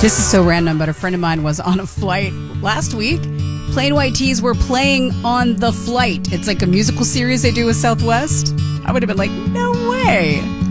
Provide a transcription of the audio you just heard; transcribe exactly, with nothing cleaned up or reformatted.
This is so random, but a friend of mine was on a flight last week. Plain White T's were playing on the flight. It's like a musical series they do with Southwest. I would have been like, no way.